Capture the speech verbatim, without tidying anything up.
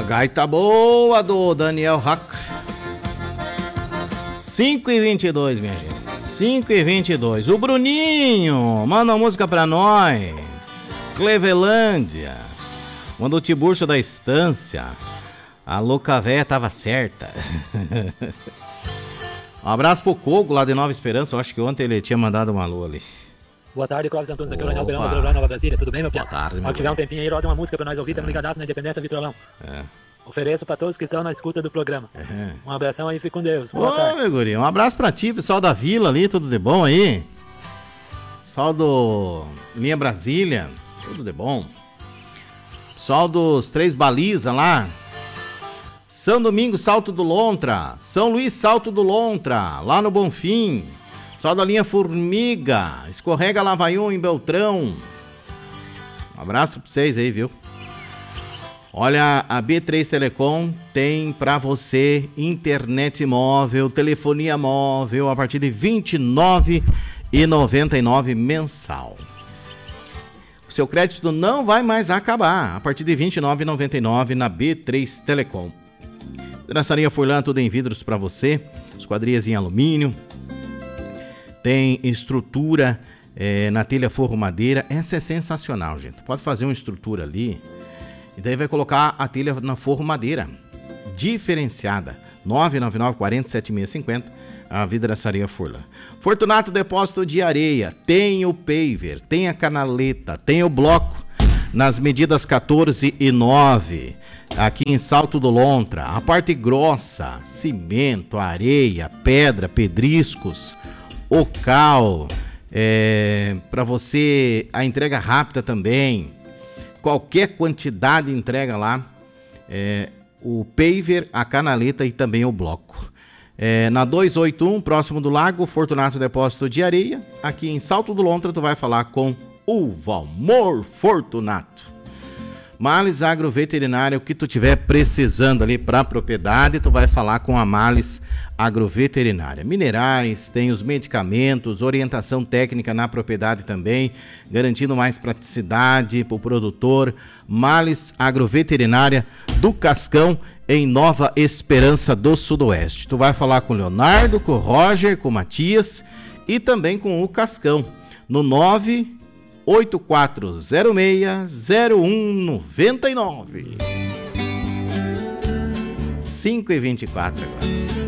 Gaita boa do Daniel Hack. cinco e vinte e dois, minha gente. cinco e vinte e dois. O Bruninho manda uma música pra nós. Clevelândia. Manda o Tiburcio da Estância. A louca véia tava certa. Um abraço pro Cogo lá de Nova Esperança. Eu acho que ontem ele tinha mandado uma alô ali. Boa tarde, Clóvis Antunes, aqui é o Reinaldo Beirão, Nova Brasília. Tudo bem, meu piá? Boa tarde, meu Se tiver um tempinho aí, roda uma música pra nós ouvir, estamos ligadaço na Independência Vitrolão. É. Ofereço pra todos que estão na escuta do programa. É. Um abração aí, fique com Deus. Boa Ô, tarde. meu guri, um abraço pra ti, pessoal da Vila ali, tudo de bom aí? Pessoal do Linha Brasília, tudo de bom? Pessoal dos Três Baliza lá. São Domingos, Salto do Lontra. São Luís, Salto do Lontra, lá no Bonfim. Pessoal da linha Formiga, Escorrega Lavaion em Beltrão. Um abraço pra vocês aí, viu? Olha, a B três Telecom tem pra você internet móvel, telefonia móvel a partir de vinte e nove reais e noventa e nove centavos mensal. O seu crédito não vai mais acabar a partir de vinte e nove reais e noventa e nove centavos na B três Telecom. Vidraçaria Furlan, tudo em vidros pra você, esquadrias em alumínio. Tem estrutura é, na telha forro madeira. Essa é sensacional, gente. Pode fazer uma estrutura ali e daí vai colocar a telha na forro madeira. Diferenciada. nove nove nove, quatro sete seis cinco zero. A Vidraçaria Furlan. Fortunato Depósito de Areia. Tem o paver, tem a canaleta, tem o bloco. Nas medidas quatorze e nove. Aqui em Salto do Lontra. A parte grossa. Cimento, areia, pedra, pedriscos. O cal, é, para você a entrega rápida também, qualquer quantidade de entrega lá, é, o paver, a canaleta e também o bloco. É, na duzentos e oitenta e um, próximo do Lago, Fortunato Depósito de Areia, aqui em Salto do Lontra, tu vai falar com o Valmor Fortunato. Males Agroveterinária, o que tu tiver precisando ali para a propriedade, tu vai falar com a Males Agroveterinária. Minerais, tem os medicamentos, orientação técnica na propriedade também, garantindo mais praticidade para o produtor. Males Agroveterinária do Cascão, em Nova Esperança do Sudoeste. Tu vai falar com o Leonardo, com o Roger, com o Matias e também com o Cascão, no nove oito quatro zero seis zero um nove nove. cinco e vinte e quatro agora.